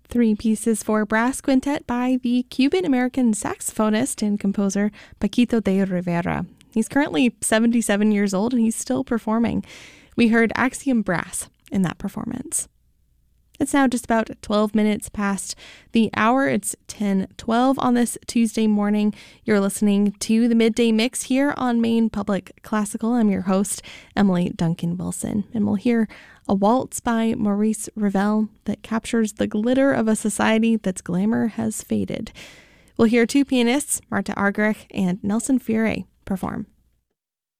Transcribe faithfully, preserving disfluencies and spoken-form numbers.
Three pieces for brass quintet by the Cuban-American saxophonist and composer Paquito de Rivera. He's currently seventy-seven years old and he's still performing. We heard Axiom Brass in that performance. It's now just about twelve minutes past the hour. It's ten twelve on this Tuesday morning. You're listening to the Midday Mix here on Maine Public Classical. I'm your host, Emily Duncan Wilson, and we'll hear a waltz by Maurice Ravel that captures the glitter of a society that's glamour has faded. We'll hear two pianists, Marta Argerich and Nelson Furet, perform.